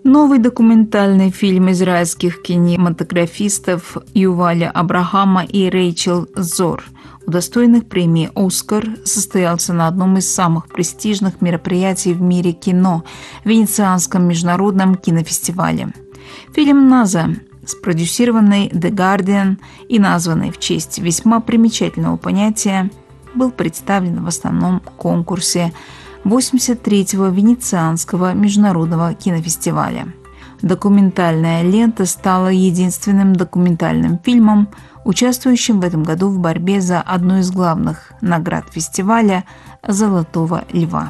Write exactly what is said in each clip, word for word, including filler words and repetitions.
Новый документальный фильм израильских кинематографистов Юваля Абрахама и Рейчел Зор, удостоенных премии «Оскар», состоялся на одном из самых престижных мероприятий в мире кино – Венецианском международном кинофестивале. Фильм «Наза», спродюсированный The Guardian и названный в честь весьма примечательного понятия, был представлен в основном конкурсе восемьдесят третьего Венецианского международного кинофестиваля. Документальная лента стала единственным документальным фильмом, участвующим в этом году в борьбе за одну из главных наград фестиваля «Золотого льва».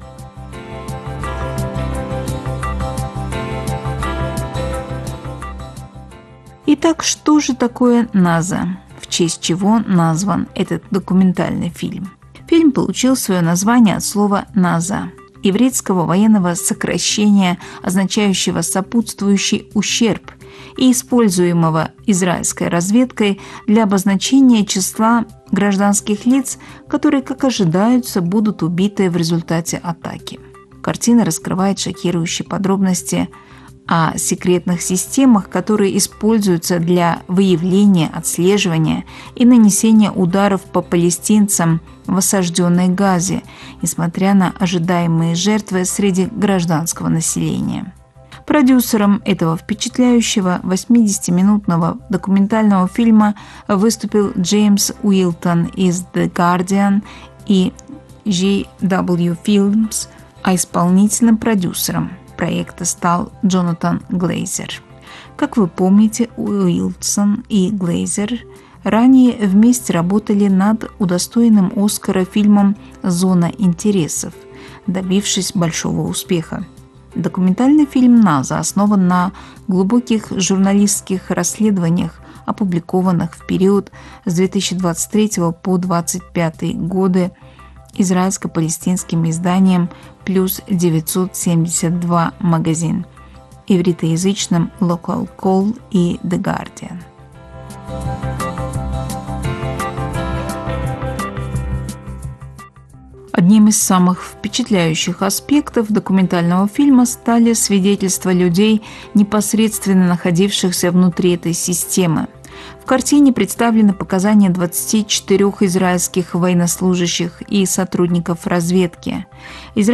Итак, что же такое «Наза», в честь чего назван этот документальный фильм? Фильм получил свое название от слова «наза», ивритского военного сокращения, означающего «сопутствующий ущерб», и используемого израильской разведкой для обозначения числа гражданских лиц, которые, как ожидаются, будут убиты в результате атаки. Картина раскрывает шокирующие подробности о секретных системах, которые используются для выявления, отслеживания и нанесения ударов по палестинцам в осажденной Газе, несмотря на ожидаемые жертвы среди гражданского населения. Продюсером этого впечатляющего восьмидесятиминутного документального фильма выступил Джеймс Уилтон из The Guardian и джей дабл ю Films, а исполнительным продюсером проекта стал Джонатан Глейзер. Как вы помните, Уилсон и Глейзер ранее вместе работали над удостоенным Оскара фильмом «Зона интересов», добившись большого успеха. Документальный фильм «Наза» основан на глубоких журналистских расследованиях, опубликованных в период с две тысячи двадцать третьего по две тысячи двадцать пятый годы израильско-палестинским изданием «Плюс девятьсот семьдесят два магазин», ивритоязычным Local Call и The Guardian. Одним из самых впечатляющих аспектов документального фильма стали свидетельства людей, непосредственно находившихся внутри этой системы. В картине представлены показания двадцати четырёх израильских военнослужащих и сотрудников разведки.